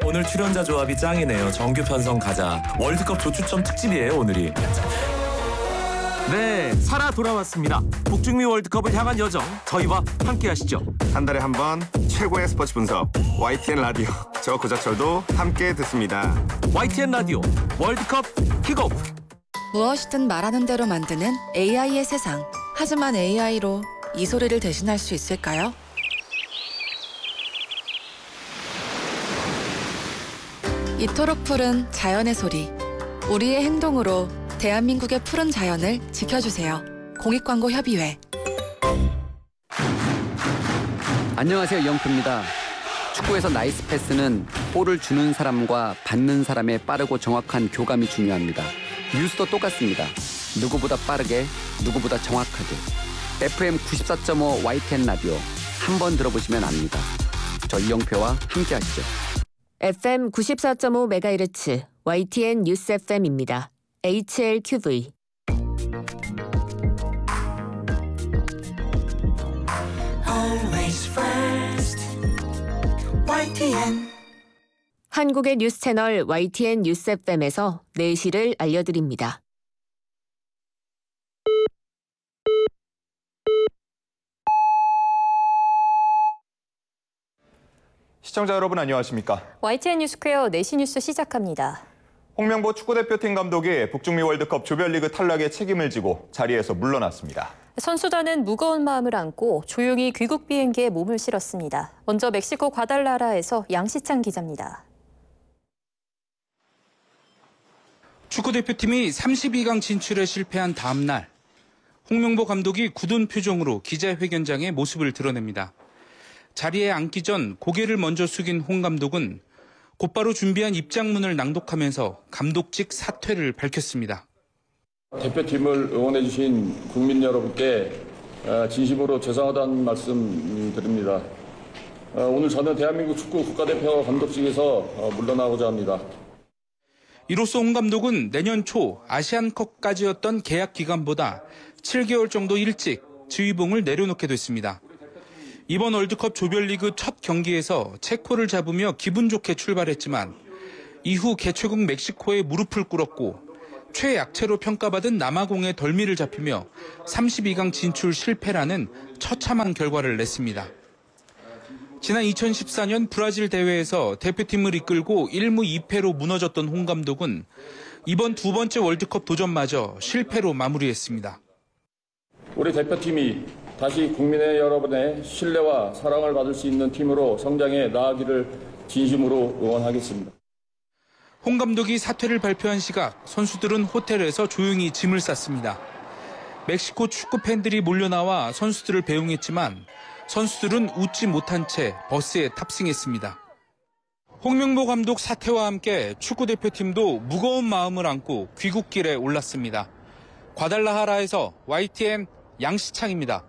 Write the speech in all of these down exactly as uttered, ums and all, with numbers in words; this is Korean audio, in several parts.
오늘 출연자 조합이 짱이네요. 정규 편성 가자. 월드컵 조추첨 특집이에요, 오늘이. 네, 살아 돌아왔습니다. 북중미 월드컵을 향한 여정, 저희와 함께 하시죠. 한 달에 한 번 최고의 스포츠 분석, 와이티엔 라디오. 저 고자철도 함께 듣습니다. 와이티엔 라디오 월드컵 킥오프. 무엇이든 말하는 대로 만드는 에이아이의 세상. 하지만 에이아이로 이 소리를 대신할 수 있을까요? 이토록 푸른 자연의 소리. 우리의 행동으로 대한민국의 푸른 자연을 지켜주세요. 공익광고협의회. 안녕하세요, 이영표입니다. 축구에서 나이스 패스는 볼을 주는 사람과 받는 사람의 빠르고 정확한 교감이 중요합니다. 뉴스도 똑같습니다. 누구보다 빠르게, 누구보다 정확하게. 에프엠 구십사 점 오 와이티엔 라디오 한 번 들어보시면 압니다. 저 이영표와 함께 하시죠. 에프엠 구십사 점 오 메가헤르츠 와이티엔 뉴스 에프엠입니다. 에이치엘큐브이. Always first. 와이티엔. 한국의 뉴스 채널 와이티엔 뉴스 에프엠에서 내시를 알려드립니다. 시청자 여러분 안녕하십니까? 와이티엔 뉴스퀘어 네 시 뉴스 시작합니다. 홍명보 축구대표팀 감독이 북중미 월드컵 조별리그 탈락의 책임을 지고 자리에서 물러났습니다. 선수단은 무거운 마음을 안고 조용히 귀국 비행기에 몸을 실었습니다. 먼저 멕시코 과달라라에서 양시창 기자입니다. 축구대표팀이 삼십이 강 진출에 실패한 다음 날, 홍명보 감독이 굳은 표정으로 기자회견장에 모습을 드러냅니다. 자리에 앉기 전 고개를 먼저 숙인 홍 감독은 곧바로 준비한 입장문을 낭독하면서 감독직 사퇴를 밝혔습니다. 대표팀을 응원해 주신 국민 여러분께 진심으로 죄송하다는 말씀 드립니다. 오늘 저는 대한민국 축구 국가대표 감독직에서 물러나고자 합니다. 이로써 홍 감독은 내년 초 아시안컵까지였던 계약 기간보다 칠 개월 정도 일찍 지휘봉을 내려놓게 됐습니다. 이번 월드컵 조별리그 첫 경기에서 체코를 잡으며 기분 좋게 출발했지만 이후 개최국 멕시코에 무릎을 꿇었고 최약체로 평가받은 남아공의 덜미를 잡히며 삼십이 강 진출 실패라는 처참한 결과를 냈습니다. 지난 이천십사 년 브라질 대회에서 대표팀을 이끌고 일 무 이 패로 무너졌던 홍 감독은 이번 두 번째 월드컵 도전마저 실패로 마무리했습니다. 우리 대표팀이 다시 국민의 여러분의 신뢰와 사랑을 받을 수 있는 팀으로 성장해 나아가기를 진심으로 응원하겠습니다. 홍 감독이 사퇴를 발표한 시각 선수들은 호텔에서 조용히 짐을 쌌습니다. 멕시코 축구 팬들이 몰려나와 선수들을 배웅했지만 선수들은 웃지 못한 채 버스에 탑승했습니다. 홍명보 감독 사퇴와 함께 축구대표팀도 무거운 마음을 안고 귀국길에 올랐습니다. 과달라하라에서 와이티엔 양시창입니다.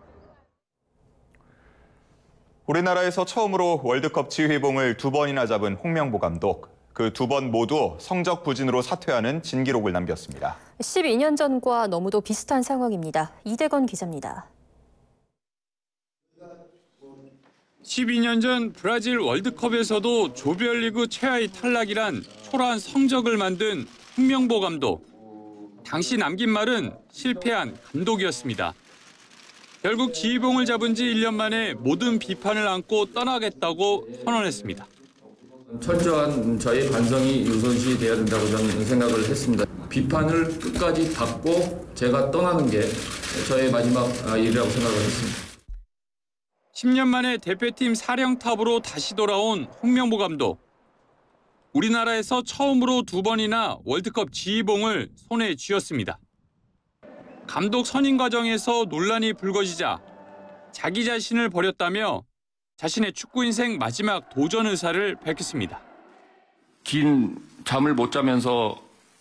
우리나라에서 처음으로 월드컵 지휘봉을 두 번이나 잡은 홍명보 감독. 그 두 번 모두 성적 부진으로 사퇴하는 진기록을 남겼습니다. 십이 년 전과 너무도 비슷한 상황입니다. 이대건 기자입니다. 십이 년 전 브라질 월드컵에서도 조별리그 최하위 탈락이란 초라한 성적을 만든 홍명보 감독. 당시 남긴 말은 실패한 감독이었습니다. 결국 지휘봉을 잡은 지 일 년 만에 모든 비판을 안고 떠나겠다고 선언했습니다. 철저한 저희 반성이 우선시 돼야 된다고 저는 생각을 했습니다. 비판을 끝까지 받고 제가 떠나는 게 저의 마지막 일이라고 생각을 했습니다. 십 년 만에 대표팀 사령탑으로 다시 돌아온 홍명보 감독. 우리나라에서 처음으로 두 번이나 월드컵 지휘봉을 손에 쥐었습니다. 감독 선임 과정에서 논란이 불거지자 자기 자신을 버렸다며 자신의 축구 인생 마지막 도전 의사를 밝혔습니다. 긴 잠을 못 자면서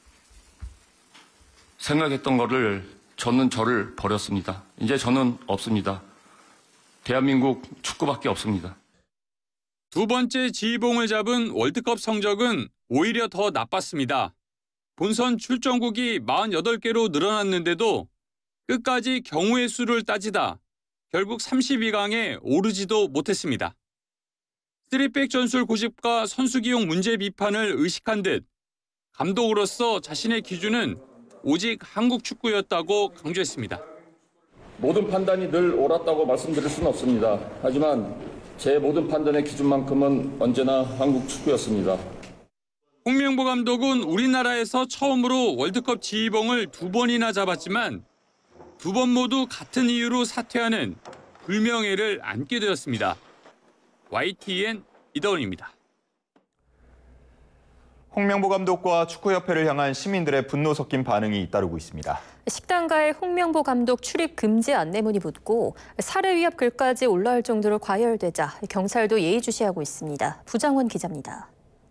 생각했던 거를 저는 저를 버렸습니다. 이제 저는 없습니다. 대한민국 축구밖에 없습니다. 두 번째 지휘봉을 잡은 월드컵 성적은 오히려 더 나빴습니다. 본선 출전국이 사십팔 개로 늘어났는데도 끝까지 경우의 수를 따지다 결국 삼십이 강에 오르지도 못했습니다. 쓰리백 전술 고집과 선수 기용 문제 비판을 의식한 듯 감독으로서 자신의 기준은 오직 한국 축구였다고 강조했습니다. 모든 판단이 늘 옳았다고 말씀드릴 수는 없습니다. 하지만 제 모든 판단의 기준만큼은 언제나 한국 축구였습니다. 홍명보 감독은 우리나라에서 처음으로 월드컵 지휘봉을 두 번이나 잡았지만 두 번 모두 같은 이유로 사퇴하는 불명예를 안게 되었습니다. 와이티엔 이다운입니다. 홍명보 감독과 축구협회를 향한 시민들의 분노 섞인 반응이 잇따르고 있습니다. 식당가에 홍명보 감독 출입 금지 안내문이 붙고 살해 위협 글까지 올라올 정도로 과열되자 경찰도 예의주시하고 있습니다. 부장원 기자입니다.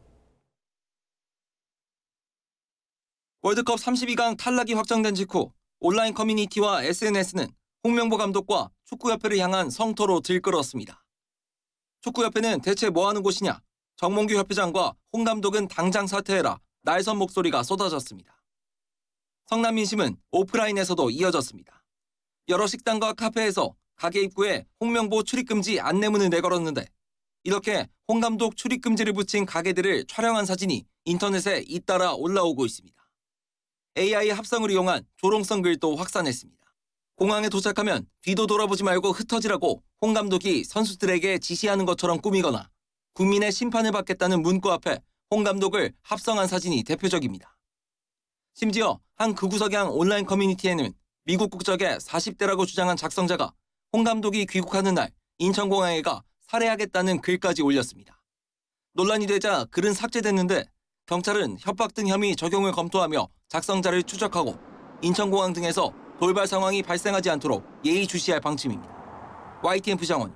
월드컵 삼십이 강 탈락이 확정된 직후 온라인 커뮤니티와 에스엔에스는 홍명보 감독과 축구협회를 향한 성토로 들끓었습니다. 축구협회는 대체 뭐하는 곳이냐? 정몽규 협회장과 홍 감독은 당장 사퇴해라. 날선 목소리가 쏟아졌습니다. 성남 민심은 오프라인에서도 이어졌습니다. 여러 식당과 카페에서 가게 입구에 홍명보 출입금지 안내문을 내걸었는데 이렇게 홍 감독 출입금지를 붙인 가게들을 촬영한 사진이 인터넷에 잇따라 올라오고 있습니다. 에이아이 합성을 이용한 조롱성 글도 확산했습니다. 공항에 도착하면 뒤도 돌아보지 말고 흩어지라고 홍 감독이 선수들에게 지시하는 것처럼 꾸미거나 국민의 심판을 받겠다는 문구 앞에 홍 감독을 합성한 사진이 대표적입니다. 심지어 한 극우석양 온라인 커뮤니티에는 미국 국적의 사십 대라고 주장한 작성자가 홍 감독이 귀국하는 날 인천공항에 가 살해하겠다는 글까지 올렸습니다. 논란이 되자 글은 삭제됐는데 경찰은 협박 등 혐의 적용을 검토하며 작성자를 추적하고 인천공항 등에서 돌발 상황이 발생하지 않도록 예의주시할 방침입니다. 와이티엔 부장원.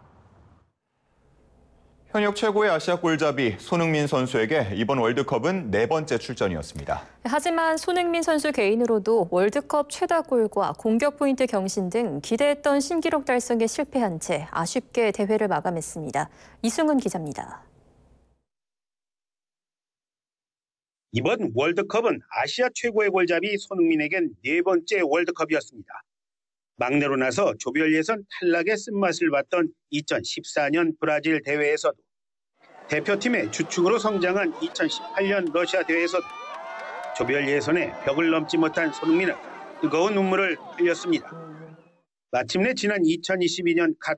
현역 최고의 아시아 골잡이 손흥민 선수에게 이번 월드컵은 네 번째 출전이었습니다. 하지만 손흥민 선수 개인으로도 월드컵 최다골과 공격 포인트 경신 등 기대했던 신기록 달성에 실패한 채 아쉽게 대회를 마감했습니다. 이승훈 기자입니다. 이번 월드컵은 아시아 최고의 골잡이 손흥민에겐 네 번째 월드컵이었습니다. 막내로 나서 조별 예선 탈락의 쓴맛을 봤던 이천십사 년 브라질 대회에서도 대표팀의 주축으로 성장한 이천십팔 년 러시아 대회에서도 조별 예선의 벽을 넘지 못한 손흥민은 뜨거운 눈물을 흘렸습니다. 마침내 지난 이천이십이 년 카타르